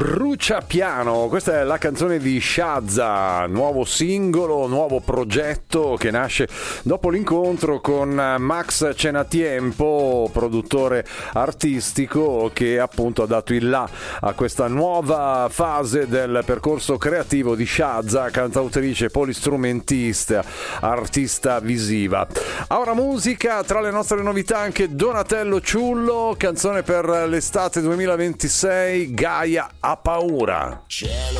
Bruciapiano, questa è la canzone di Shazza, nuovo singolo, nuovo progetto che nasce dopo l'incontro con Max Cenatiempo, produttore artistico che appunto ha dato il là a questa nuova fase del percorso creativo di Shazza, cantautrice, polistrumentista, artista visiva. Ora musica, tra le nostre novità anche Donatello Ciullo, canzone per l'estate 2026, Gaia ha paura. Cielo